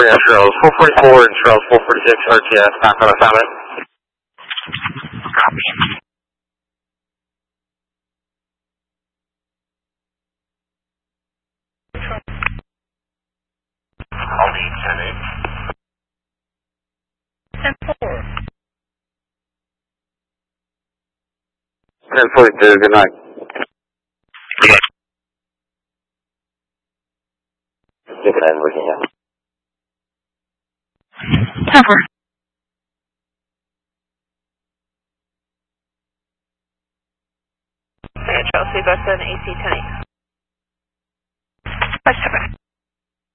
California, Charles 444 and Charles 446 RTS, back on assignment. Copy. I'll be 10-8. 10-4. 1042, good night. Good night, Virginia. 10-4. Chelsea, Boston, AC 10-8. 5-7.